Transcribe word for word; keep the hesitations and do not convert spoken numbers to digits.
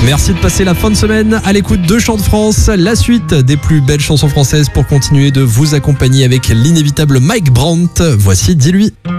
Merci de passer la fin de semaine à l'écoute de Chant de France, la suite des plus belles chansons françaises pour continuer de vous accompagner avec l'inévitable Mike Brandt. Voici Dis-lui.